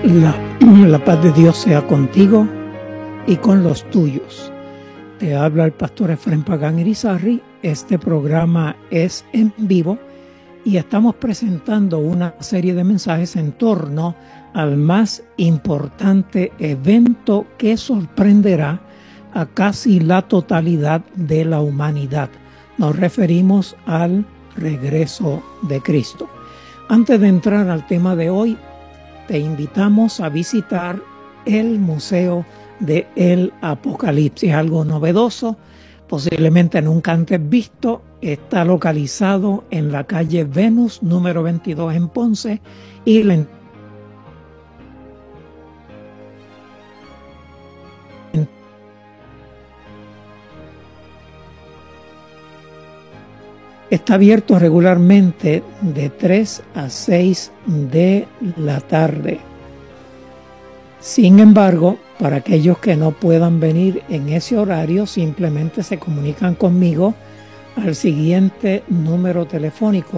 La, la paz de Dios sea contigo y con los tuyos. Te habla el pastor Efrén Pagán Irizarry. Este programa es en vivo y estamos presentando una serie de mensajes en torno al más importante evento que sorprenderá a casi la totalidad de la humanidad. Nos referimos al regreso de Cristo. Antes de entrar al tema de hoy, te invitamos a visitar el Museo del Apocalipsis, algo novedoso, posiblemente nunca antes visto. Está localizado en la calle Venus, número 22 en Ponce, y está abierto regularmente de 3 a 6 de la tarde. Sin embargo, para aquellos que no puedan venir en ese horario, simplemente se comunican conmigo al siguiente número telefónico: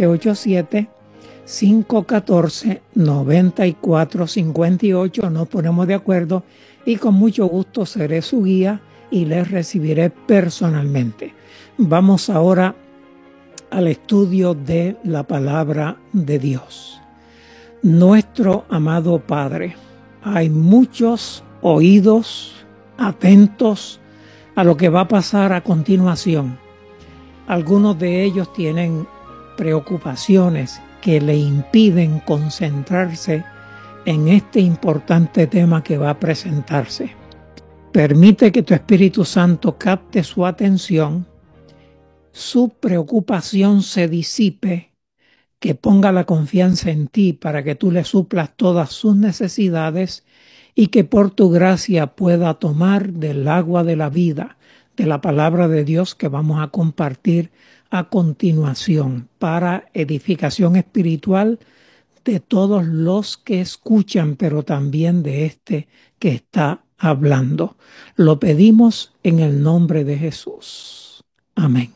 787-514-9458. Nos ponemos de acuerdo y con mucho gusto seré su guía y les recibiré personalmente. Vamos ahora al estudio de la palabra de Dios. Nuestro amado Padre, hay muchos oídos atentos a lo que va a pasar a continuación. Algunos de ellos tienen preocupaciones que le impiden concentrarse en este importante tema que va a presentarse. Permite que tu Espíritu Santo capte su atención, su preocupación se disipe, que ponga la confianza en ti para que tú le suplas todas sus necesidades y que por tu gracia pueda tomar del agua de la vida, de la palabra de Dios que vamos a compartir a continuación para edificación espiritual de todos los que escuchan, pero también de este que está hablando. Lo pedimos en el nombre de Jesús. Amén.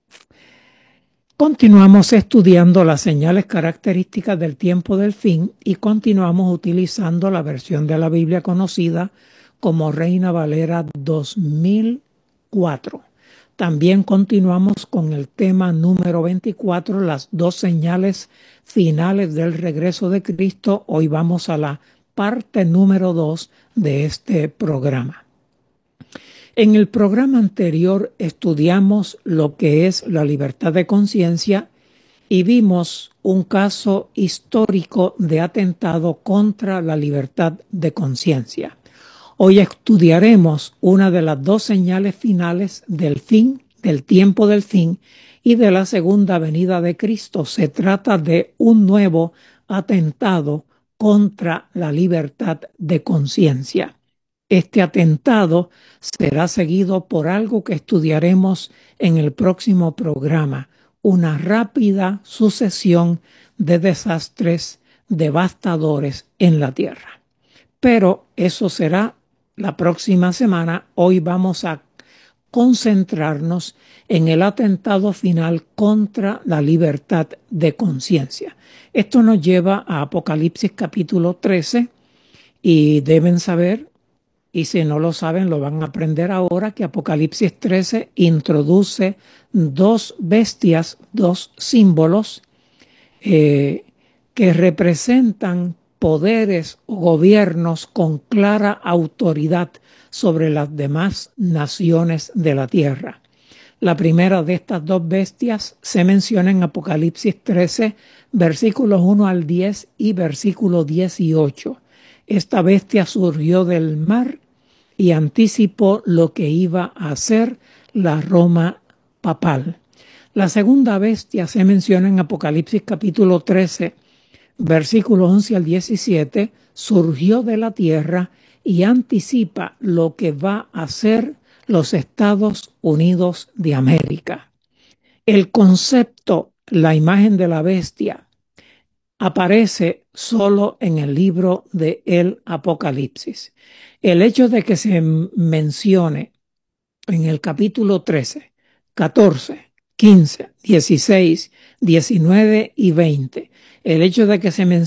Continuamos estudiando las señales características del tiempo del fin y continuamos utilizando la versión de la Biblia conocida como Reina Valera 2004. También continuamos con el tema número 24, las dos señales finales del regreso de Cristo. Hoy vamos a la parte número 2 de este programa. En el programa anterior estudiamos lo que es la libertad de conciencia y vimos un caso histórico de atentado contra la libertad de conciencia. Hoy estudiaremos una de las dos señales finales del fin, del tiempo del fin y de la segunda venida de Cristo. Se trata de un nuevo atentado contra la libertad de conciencia. Este atentado será seguido por algo que estudiaremos en el próximo programa, una rápida sucesión de desastres devastadores en la tierra. Pero eso será la próxima semana. Hoy vamos a concentrarnos en el atentado final contra la libertad de conciencia. Esto nos lleva a Apocalipsis capítulo 13 y deben saber, y si no lo saben lo van a aprender ahora, que Apocalipsis 13 introduce dos bestias, dos símbolos que representan poderes o gobiernos con clara autoridad sobre las demás naciones de la tierra. La primera de estas dos bestias se menciona en Apocalipsis 13, versículos 1 al 10 y versículo 18. Esta bestia surgió del mar y anticipó lo que iba a hacer la Roma papal. La segunda bestia se menciona en Apocalipsis capítulo 13, versículos 11 al 17, surgió de la tierra y anticipa lo que va a hacer los Estados Unidos de América. El concepto, la imagen de la bestia, aparece solo en el libro de el Apocalipsis. El hecho de que se mencione en el capítulo 13, 14, 15, 16, 19 y 20, el hecho de que se